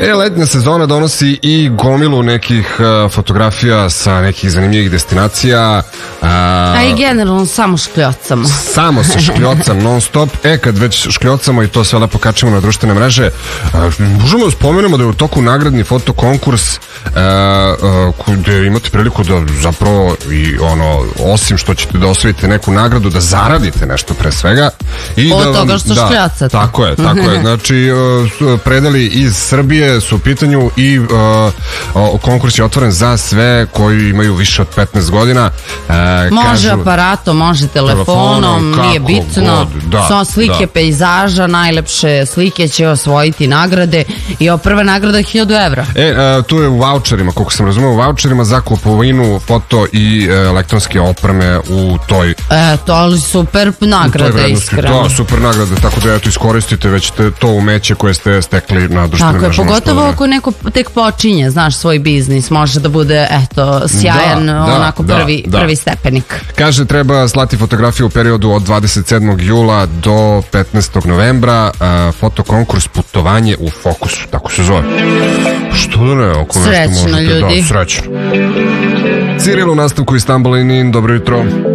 Letnja sezona donosi i gomilu nekih fotografija sa nekih zanimljivih destinacija. A i generalno samo škljocamo. Samo se škljocam non stop. Kad već škljocamo i to sve lepo kačemo na društvene mreže, možemo da spomenemo da je u toku nagradni fotokonkurs gde imate priliku da zapravo i osim što ćete da osvojite neku nagradu, da zaradite nešto pre svega. I od toga što škljocate. Tako je. Znači, predali iz Srbije su u pitanju i konkurs je otvoren za sve koji imaju više od 15 godina. Može aparatom, može telefonom, nije bitno. Samo slike pejzaža, najlepše slike će osvojiti nagrade i prva nagrada je 1000 evra. Tu je u voucherima, koliko sam razumeo, u voucherima za kupovinu foto i elektronske opreme u toj... To je super nagrada, iskreno. Da, super nagrada, tako da iskoristite već to umeće koje ste stekli na društvenim mrežama. Tako je, pogotovo ako neko tek počinje, znaš, svoj biznis, može da bude, sjajan, onako prvi stepenik. Kaže, treba slati fotografiju u periodu od 27. jula do 15. novembra, fotokonkurs Putovanje u fokusu, tako se zove. Što da ne, ako nešto možete. Srećno, ljudi. Da, srećno. Ciril u nastavku Istanbul in, dobro jutro.